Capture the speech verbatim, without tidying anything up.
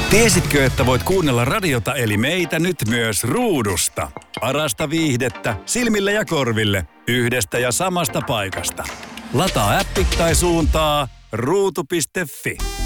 Tiesitkö, että voit kuunnella radiota eli meitä nyt myös ruudusta? Parasta viihdettä silmille ja korville yhdestä ja samasta paikasta. Lataa appi tai suuntaa ruutu piste fi.